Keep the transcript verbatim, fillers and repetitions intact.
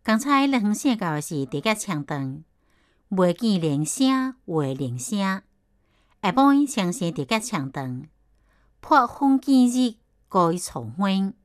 刚才日方醒到是直甲长长，袂见铃声话铃声。下晡双生直甲长长，破风见日，改嘈欢。